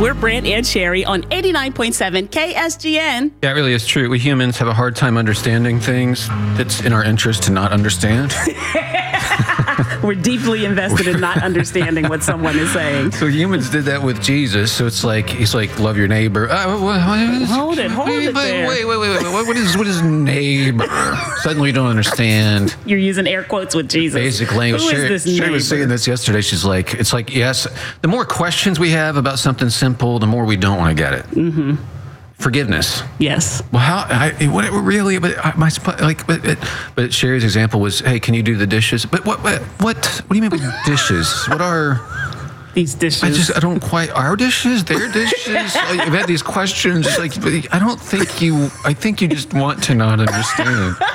We're Brant and Sherry on 89.7 KSGN. Yeah, it really is true. We humans have a hard time understanding things that's in our interest to not understand. We're deeply invested in not understanding what someone is saying. So humans did that with Jesus. So it's like, he's like, love your neighbor. Hold it there. Wait. What is neighbor? Suddenly you don't understand. You're using air quotes with Jesus. Basic language. Who is this Sherry was saying this yesterday. She's like, it's like, yes, the more questions we have about something simple, the more we don't want to get it. Mm-hmm. Forgiveness. Yes. Well, but Sherry's example was, hey, can you do the dishes? But what do you mean by dishes? What are these dishes? I don't quite, our dishes, their dishes? I've had these questions, like, I think you just want to not understand.